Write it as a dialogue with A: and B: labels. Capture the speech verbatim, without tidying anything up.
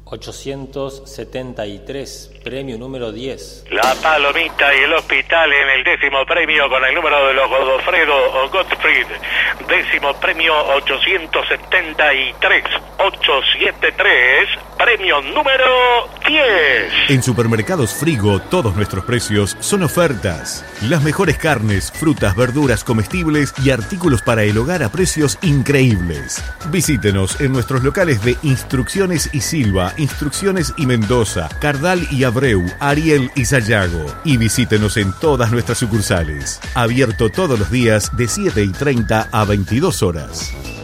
A: ochocientos setenta y tres, premio número diez.
B: La Palomita y el Hospital en el décimo premio con el número de los Godofredo o Gottfried. Décimo premio ochocientos setenta y tres, ochocientos setenta y tres, premio número diez.
C: En Supermercados Frigo todos nuestros precios son ofertas. Las mejores carnes, frutas, verduras, comestibles y artículos para el hogar a precios increíbles. Visítenos en nuestros locales de Instrucciones y Silva, Instrucciones y Mendoza, Cardal y Abreu, Ariel y Sayago. Y visítenos en todas nuestras sucursales. Abierto todos los días de siete y treinta a veintidós horas.